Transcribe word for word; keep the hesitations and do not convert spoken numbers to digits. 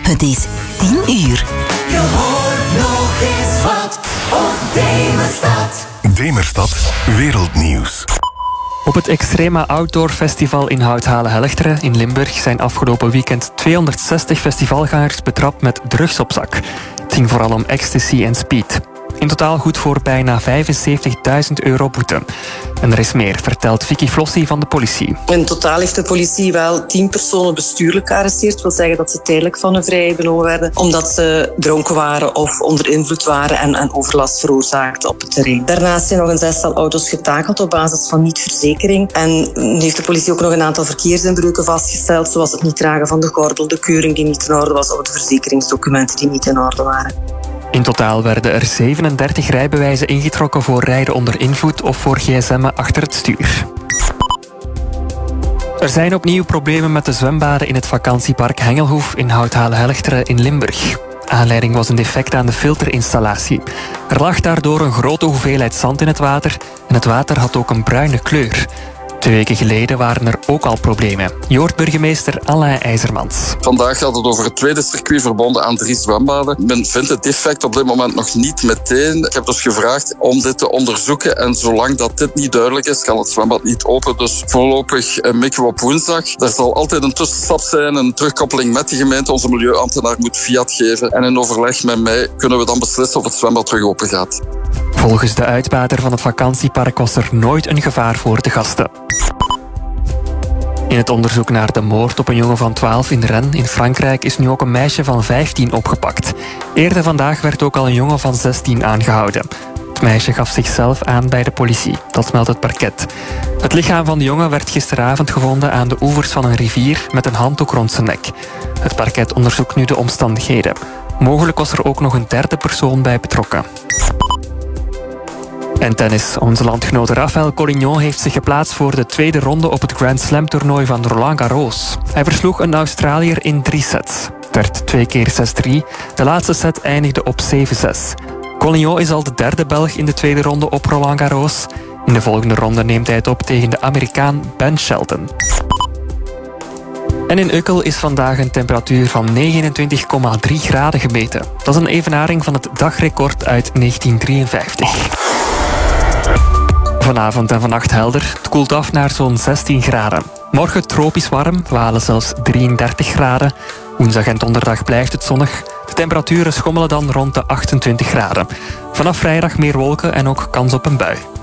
Het is tien uur. Je hoort nog eens wat op Demerstad. Demerstad Wereldnieuws. Op het Extrema Outdoor Festival in Houthalen-Helchteren in Limburg zijn afgelopen weekend tweehonderdzestig festivalgangers betrapt met drugs op zak. Het ging vooral om ecstasy en speed. In totaal goed voor bijna vijfenzeventigduizend euro boete. En er is meer, vertelt Vicky Flossie van de politie. In totaal heeft de politie wel tien personen bestuurlijk gearresteerd. Dat wil zeggen dat ze tijdelijk van hun vrijheid beloven werden, omdat ze dronken waren of onder invloed waren en, en overlast veroorzaakten op het terrein. Daarnaast zijn nog een zestal auto's getakeld op basis van niet-verzekering. En nu heeft de politie ook nog een aantal verkeersinbreuken vastgesteld, zoals het niet dragen van de gordel, de keuring die niet in orde was of de verzekeringsdocumenten die niet in orde waren. In totaal werden er zevenendertig rijbewijzen ingetrokken voor rijden onder invloed of voor gsm'en achter het stuur. Er zijn opnieuw problemen met de zwembaden in het vakantiepark Hengelhoef in Houthalen-Helchteren in Limburg. Aanleiding was een defect aan de filterinstallatie. Er lag daardoor een grote hoeveelheid zand in het water en het water had ook een bruine kleur. Twee weken geleden waren er ook al problemen. Je hoort burgemeester Alain IJzermans. Vandaag gaat het over het tweede circuit verbonden aan drie zwembaden. Men vindt het defect op dit moment nog niet meteen. Ik heb dus gevraagd om dit te onderzoeken. En zolang dat dit niet duidelijk is, kan het zwembad niet open. Dus voorlopig mikken we op woensdag. Er zal altijd een tussenstap zijn, een terugkoppeling met de gemeente. Onze milieuambtenaar moet fiat geven. En in overleg met mij kunnen we dan beslissen of het zwembad terug open gaat. Volgens de uitbater van het vakantiepark was er nooit een gevaar voor de gasten. In het onderzoek naar de moord op een jongen van twaalf in Rennes in Frankrijk is nu ook een meisje van vijftien opgepakt. Eerder vandaag werd ook al een jongen van zestien aangehouden. Het meisje gaf zichzelf aan bij de politie, dat meldt het parket. Het lichaam van de jongen werd gisteravond gevonden aan de oevers van een rivier met een handdoek rond zijn nek. Het parket onderzoekt nu de omstandigheden. Mogelijk was er ook nog een derde persoon bij betrokken. En tennis. Onze landgenoot Rafael Collignon heeft zich geplaatst voor de tweede ronde op het Grand Slam toernooi van Roland Garros. Hij versloeg een Australiër in drie sets. Het werd twee keer zes drie. De laatste set eindigde op zeven zes. Collignon is al de derde Belg in de tweede ronde op Roland Garros. In de volgende ronde neemt hij het op tegen de Amerikaan Ben Shelton. En in Ukkel is vandaag een temperatuur van negenentwintig komma drie graden gemeten. Dat is een evenaring van het dagrecord uit negentien drieënvijftig. Vanavond en vannacht helder. Het koelt af naar zo'n zestien graden. Morgen tropisch warm, we halen zelfs drieëndertig graden. Woensdag en donderdag blijft het zonnig. De temperaturen schommelen dan rond de achtentwintig graden. Vanaf vrijdag meer wolken en ook kans op een bui.